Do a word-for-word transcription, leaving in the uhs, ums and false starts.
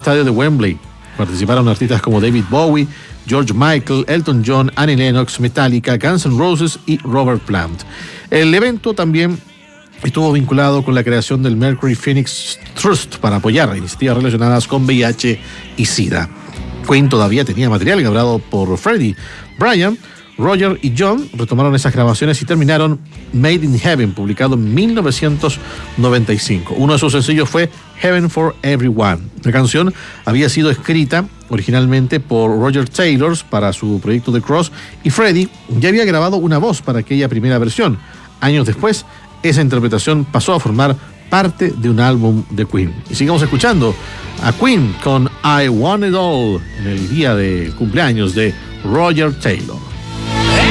estadio de Wembley. Participaron artistas como David Bowie, George Michael, Elton John, Annie Lennox, Metallica, Guns N' Roses y Robert Plant. El evento también estuvo vinculado con la creación del Mercury Phoenix Trust para apoyar iniciativas relacionadas con V I H y SIDA. Queen todavía tenía material grabado por Freddie. Brian, Roger y John retomaron esas grabaciones y terminaron Made in Heaven, publicado en mil novecientos noventa y cinco. Uno de sus sencillos fue Heaven for Everyone. La canción había sido escrita originalmente por Roger Taylor para su proyecto The Cross, y Freddie ya había grabado una voz para aquella primera versión. Años después, esa interpretación pasó a formar parte de un álbum de Queen. Y sigamos escuchando a Queen con I Want It All en el día de cumpleaños de Roger Taylor.